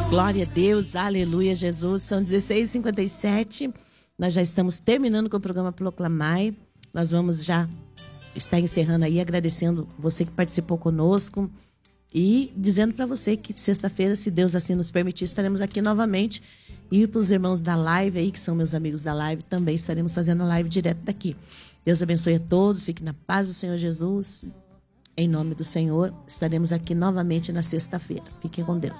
Glória a Deus, aleluia, Jesus. São 16h57. Nós já estamos terminando com o programa Proclamai. Nós vamos já estar encerrando aí, agradecendo você que participou conosco e dizendo para você que sexta-feira, se Deus assim nos permitir, estaremos aqui novamente. E para os irmãos da live aí, que são meus amigos da live, também estaremos fazendo a live direto daqui. Deus abençoe a todos, fique na paz do Senhor Jesus. Em nome do Senhor, estaremos aqui novamente na sexta-feira. Fiquem com Deus.